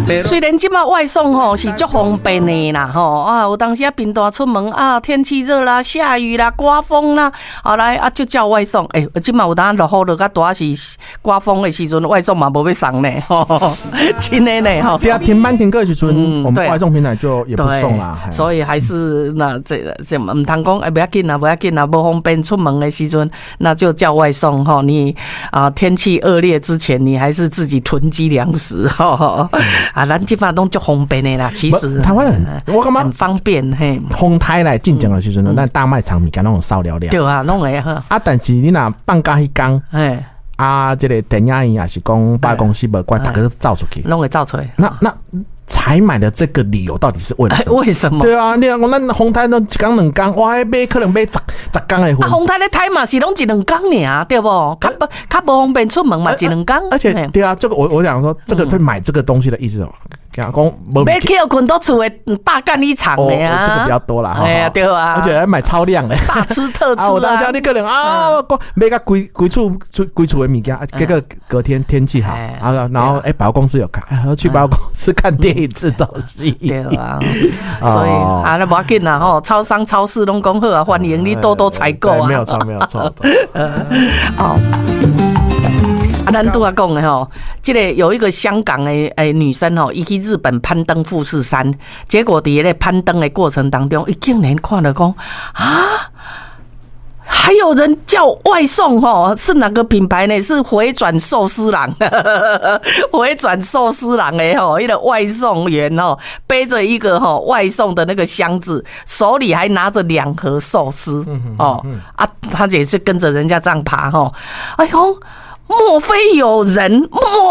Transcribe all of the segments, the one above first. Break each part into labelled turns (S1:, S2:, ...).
S1: 虽然现在外送吼是足方便的啦吼啊，有当时啊平大出门啊，天气热啦、下雨啦、刮风啦，后来啊就叫外送。现在有当落雨落较大是刮风的时阵，外送嘛无要送呢，吼，真的呢吼。
S2: 对啊，停班停课的时阵，我们外送平台就也不送啦。
S1: 所以还是那这唔通讲不要紧啊，不要紧啊，不方便出门的时阵，那就叫外送吼。你啊天气恶劣之前，你还是自己囤积粮食吼。啊，咱基本上都足方便的啦。其实
S2: 台湾人，我感觉
S1: 很方便嘿。
S2: 风台来进讲的时阵，咱大卖场物件拢有少了了。
S1: 对啊，拢会哈。
S2: 啊，但是你若放假迄天，啊，这个电影院也是讲百公司无怪，大家都造出去，
S1: 拢会造出来。
S2: 那采买的这个理由到底是为了什么？
S1: 为什么？
S2: 对啊，你讲咱风台都一天两天，哇，买可能买10天的货。
S1: 风台咧台嘛是拢一两天尔，对不？较无方便出门嘛，一两天。
S2: 而且对啊，这个我想说，这个对买这个东西的意思哦。讲
S1: 买去困到厝的大干一场的啊，
S2: 这个比较多啦，
S1: 哎呀对啊，
S2: 而且还买超量的，
S1: 大吃特吃啊！
S2: 我当下你可能买个规厝的物件，结果隔天天气好，然后百货公司有开，去百货公司看电影吃东西，
S1: 对啊，所以啊，那无要紧啦吼，超商超市拢讲好啊，欢迎你多多采购啊，
S2: 没有错，
S1: 好。啊，咱拄仔讲的吼，这个有一个香港的女生吼，伊去日本攀登富士山，结果伫咧攀登的过程当中，伊竟然看了讲啊，还有人叫外送吼，是哪个品牌呢？是回转寿司郎，回转寿司郎的吼，一个外送员吼，背着一个吼外送的那个箱子，手里还拿着2盒寿司哦啊，他也是跟着人家这样爬吼，哎呦。莫非有人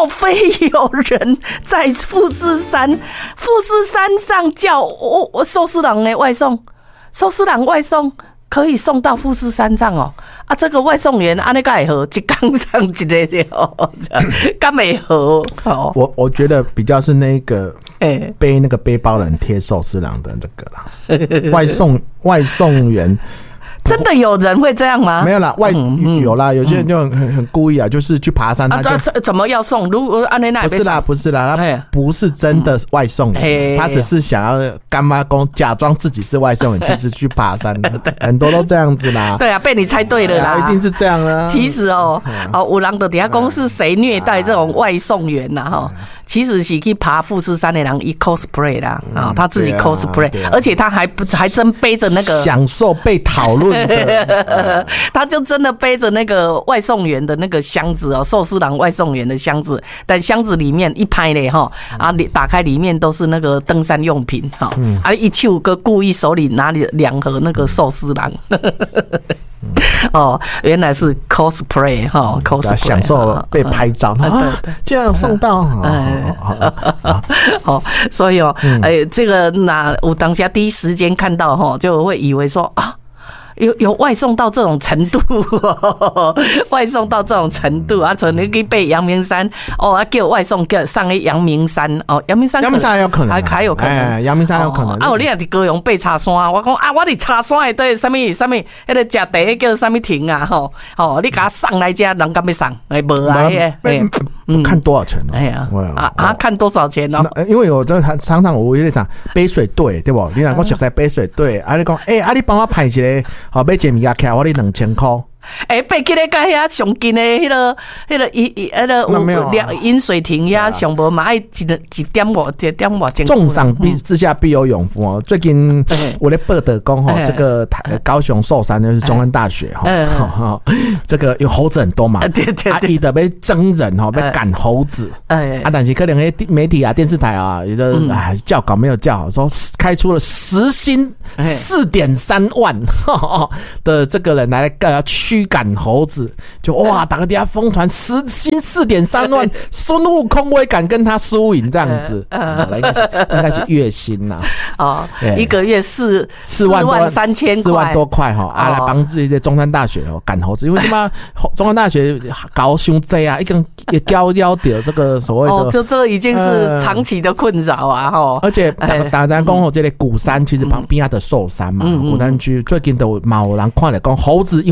S1: 在富士山上叫寿司郎的外送，寿司郎外送可以送到富士山上哦。啊，这个外送员安尼该好，一天上一个哦，敢会好？
S2: 我觉得比较是那个背那个背包人贴寿司郎的这个啦，外送员。
S1: 真的有人会这样吗？
S2: 没有啦，有啦，有些人就很故意啊，就是去爬山，他
S1: 怎么要送？如果按那
S2: 不是啦，他不是真的外送员，他只是想要干妈公假装自己是外送员，其实去爬山的，很多都这样子啦。
S1: 对啊，被你猜对了啦，
S2: 一定是这样啦。
S1: 其实有人就底下讲是谁虐待这种外送员呐哈？其实是去爬富士山的人一 cosplay 啦啊，他自己 cosplay，而且他还真背着那个
S2: 享受被讨论。
S1: 他就真的背着那个外送员的那个箱子哦，寿司郎外送员的箱子，但箱子里面一拍嘞哈啊，打开里面都是那个登山用品哈啊，一手个故意手里拿2盒那个寿司郎。哦，原来是 cosplay 哈 ，cosplay
S2: 享受被拍照，这样送到，
S1: 所以这个我当下第一时间看到哈，就会以为说啊。有外送到这种程度，外送到这种程度啊！从你去背阳明山哦，啊叫外送叫上去阳明山哦，阳明山
S2: 还有可能，
S1: 还有可能，
S2: 阳明山有可能。
S1: 啊，你也伫高雄爬茶山，我讲啊，我伫茶山的对什么，迄个食茶叫什么亭啊？吼，你给他上来这，人敢要上？无来
S2: 看多少钱哦？
S1: 哎呀，看多少钱哦？
S2: 因为我常常我有点想杯水队，对不？你若讲熟悉杯水队，啊你讲你帮我排一个。好，买一个物件起来，我你2000块。
S1: 爬起来甲遐上近的迄个饮水亭遐上无嘛爱1.5
S2: 重赏之下必有勇夫哦。最近我在报道讲吼，这个高雄寿山就是中安大学哈，这个有猴子很多嘛，伊的被征人哈，被赶猴子，但是可能媒体啊、电视台啊，也就叫稿没有叫好，说开出了时薪4.3万的这个人来驱赶猴子，就哇，大家底下疯传时薪4.3万，孙悟空我也敢跟他输赢这样子，应该是月薪呐，
S1: 一个月4万3千块，4万
S2: 多块哈，来帮这些中山大学赶猴子，因为他妈中山大学搞伤济啊，一根也交掉这个所谓的，
S1: 这已经是长期的困扰啊哈，
S2: 而且大家讲这个鼓山其实旁边的寿山嘛，鼓山区最近都有人看了讲猴子，因为你在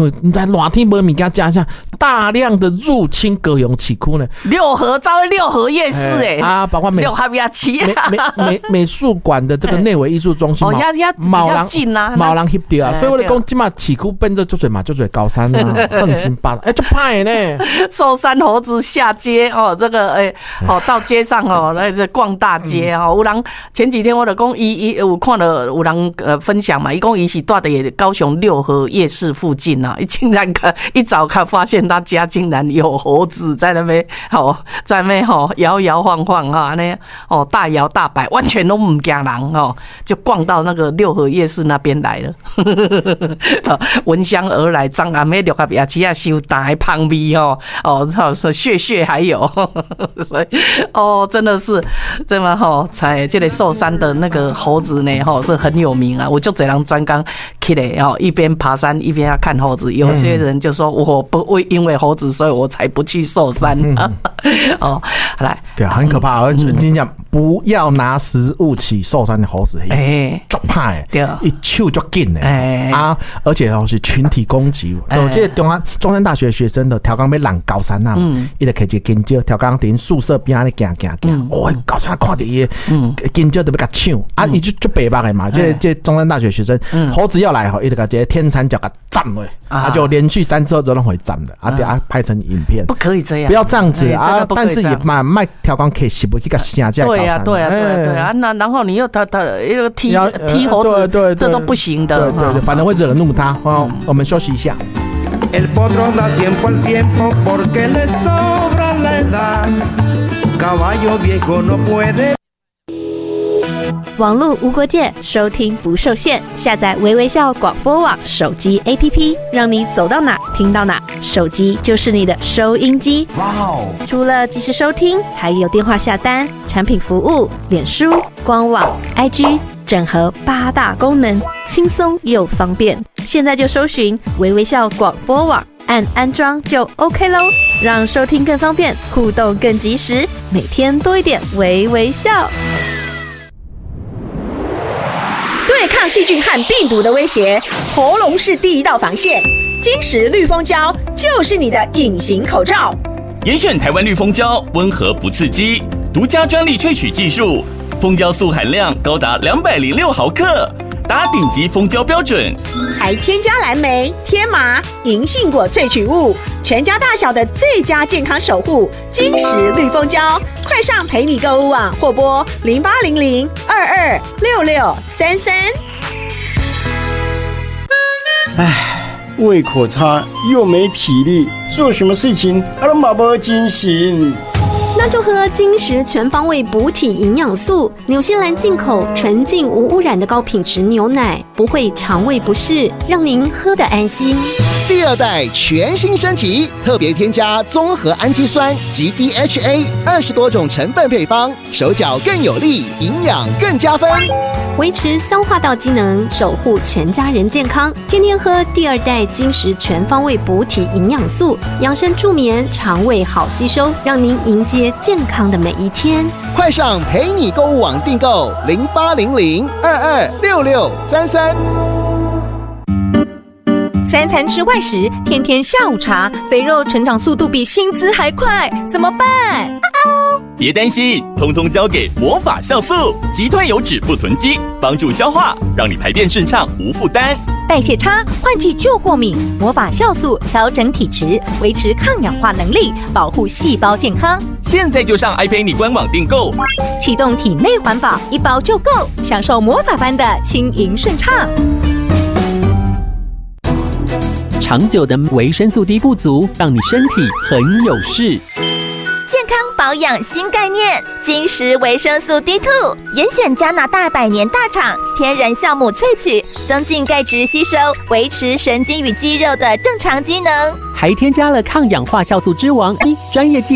S2: 热天没物件加下，大量的入侵高雄市区呢。
S1: 六合招六合夜市
S2: 包括
S1: 六合比较齐
S2: 美术馆的这个内围艺术中心
S1: 嘛，比较近啊，
S2: 冇人翕到啊，所以我哋讲，今嘛市区变做就是嘛，就是高山啊，横行霸道，就歹呢。
S1: 寿山猴子下街哦，这个到街上哦，来这逛大街哦，有人前几天我就讲，伊有看到有人分享嘛，伊讲伊是住在高雄六合夜市附近啊，竟然一早看发现他家竟然有猴子在那边在那边摇摇晃晃哈，那大摇大摆，完全都唔惊人哦，就逛到那个六合夜市那边来了，闻香而来，张阿妹六合牙齿啊，收大胖味血还有，所以真的是这么才这个寿山的那个猴子呢是很有名啊，我就这样专刚起来一边爬山一边要看猴子，有些人就说我不会因为猴子所以我才不去寿山来
S2: 对啊，很可怕。我跟你讲，不要拿食物起寿山的猴子，足怕
S1: 对，
S2: 一手就紧的而且是群体攻击。我记得中山大学学生的跳岗要拦高山啊，伊就开一个金蕉跳岗伫宿舍边咧行，高山看到伊金蕉都要甲抢伊就白目的嘛。这中山大学学生猴子要来伊就甲这天残脚甲斩了，就连续3次都会斩的拍成影片。
S1: 不可以这样，
S2: 不要这样子但是也卖跳岗可以洗不去个下架高山。
S1: 对啊，那然后你又他一个踢猴子，这都不行的。
S2: 对，反正会惹怒他。我们休息一下。El potro da tiempo al tiempo porque le sobra la edad. Caballo viejo no puede.
S3: 网络无国界，收听不受限。下载微微笑广播网手机 APP， 让你走到哪听到哪，手机就是你的收音机。哇哦！除了即时收听，还有电话下单、产品服务、脸书、官网、IG， 整合8大功能，轻松又方便。现在就搜寻微微笑广播网，按安装就 OK 咯，让收听更方便，互动更及时，每天多一点微微笑。
S4: 对抗细菌和病毒的威胁，喉咙是第一道防线。金石绿蜂胶就是你的隐形口罩。
S5: 严选台湾绿蜂胶，温和不刺激，独家专利萃取技术，蜂胶素含量高达206毫克，达顶级蜂胶标准。
S4: 还添加蓝莓、天麻、银杏果萃取物，全家大小的最佳健康守护。金石绿蜂胶，快上陪你购物网或拨0800-226633。
S6: 胃口差又没体力，做什么事情都没精神。
S3: 那就喝金石全方位补体营养素，纽西兰进口纯净无污染的高品质牛奶，不会肠胃不适，让您喝得安心。
S7: 第2代全新升级，特别添加综合氨基酸及 DHA 20多种成分配方，手脚更有力，营养更加分，
S3: 维持消化道机能，守护全家人健康。天天喝第2代金石全方位补体营养素，养生助眠，肠胃好吸收，让您迎接健康的每一天。
S7: 快上陪你购物网订购0800-226633。
S8: 3餐吃外食，天天下午茶，肥肉成长速度比薪资还快，怎么办？
S5: 别担心，通通交给魔法酵素，击退油脂不囤积，帮助消化，让你排便顺畅无负担。
S8: 代谢差，换季就过敏，魔法酵素调整体质，维持抗氧化能力，保护细胞健康。
S5: 现在就上爱陪你官网订购，
S8: 启动体内环保，1包就够，享受魔法般的轻盈顺畅。
S9: 长久的维生素 D 不足，让你身体很有事。
S10: 健康保养新概念，金石维生素 D2， 严选加拿大100年大厂天然酵母萃取，增进钙质吸收，维持神经与肌肉的正常机能，
S9: 还添加了抗氧化酵素之王1专业